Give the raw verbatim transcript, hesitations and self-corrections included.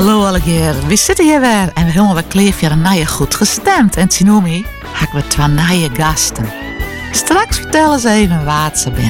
Hallo alligeer, we zitten hier weer en we hebben weer kleef voor een nieuwe goed gestemd. En Tsunami, heb ik weer twee nieuwe gasten. Straks vertellen ze even wat ze binnen.